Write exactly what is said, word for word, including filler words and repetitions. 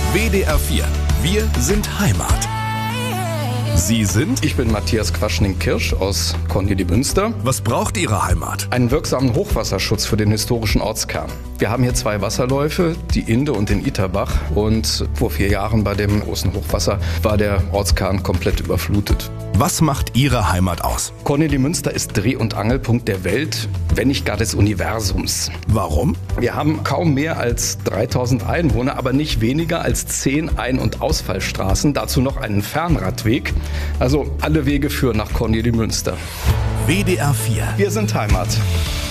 W D R vier. Wir sind Heimat. Sie sind? Ich bin Matthias Quaschning-Kirsch aus Kornelimünster. Was braucht Ihre Heimat? Einen wirksamen Hochwasserschutz für den historischen Ortskern. Wir haben hier zwei Wasserläufe, die Inde und den Iterbach. Und vor vier Jahren bei dem großen Hochwasser war der Ortskern komplett überflutet. Was macht Ihre Heimat aus? Kornelimünster ist Dreh- und Angelpunkt der Welt, wenn nicht gar des Universums. Warum? Wir haben kaum mehr als dreitausend Einwohner, aber nicht weniger als zehn Ein- und Ausfallstraßen, dazu noch einen Fernradweg. Also alle Wege führen nach Kornelimünster. W D R vier. Wir sind Heimat.